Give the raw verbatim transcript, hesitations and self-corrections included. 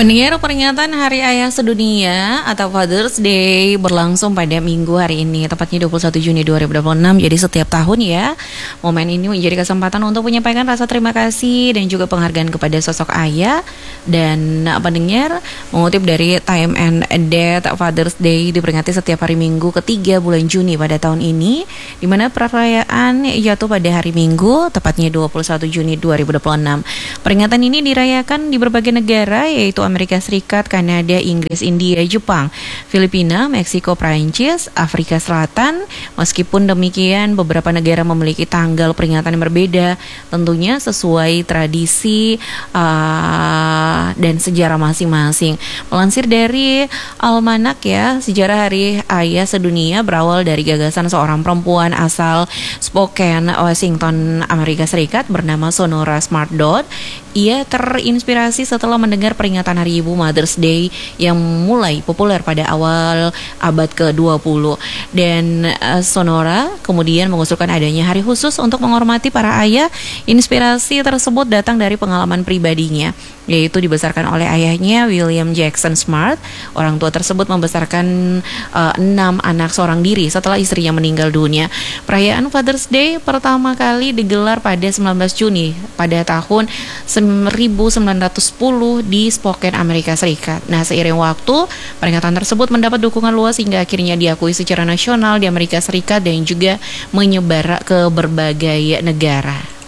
Pendengar, peringatan Hari Ayah Sedunia atau Father's Day berlangsung pada Minggu hari ini, tepatnya dua puluh satu Juni dua ribu dua puluh enam. Jadi setiap tahun ya, momen ini menjadi kesempatan untuk menyampaikan rasa terima kasih dan juga penghargaan kepada sosok ayah. Dan pendengar, mengutip dari Time and Date, Father's Day diperingati setiap hari Minggu ketiga bulan Juni pada tahun ini, di mana perayaan jatuh pada hari Minggu, tepatnya dua puluh satu Juni dua ribu dua puluh enam. Peringatan ini dirayakan di berbagai negara, yaitu Amerika Serikat, Kanada, Inggris, India, Jepang, Filipina, Meksiko, Prancis, Afrika Selatan. Meskipun demikian, beberapa negara memiliki tanggal peringatan yang berbeda, tentunya sesuai tradisi uh, dan sejarah masing-masing. Melansir dari Almanak ya, sejarah Hari Ayah Sedunia berawal dari gagasan seorang perempuan asal Spokane, Washington, Amerika Serikat bernama Sonora Smart Dodd. Ia terinspirasi setelah mendengar peringatan Hari Ibu Mother's Day yang mulai populer pada awal abad ke dua puluh. Dan uh, Sonora kemudian mengusulkan adanya hari khusus untuk menghormati para ayah. Inspirasi tersebut datang dari pengalaman pribadinya, yaitu dibesarkan oleh ayahnya, William Jackson Smart. Orang tua tersebut membesarkan uh, enam anak seorang diri setelah istrinya meninggal dunia. Perayaan Father's Day pertama kali digelar pada sembilan belas Juni pada tahun seribu sembilan ratus sepuluh di Spokane, Amerika Serikat. Nah, seiring waktu, peringatan tersebut mendapat dukungan luas hingga akhirnya diakui secara nasional di Amerika Serikat dan juga menyebar ke berbagai negara.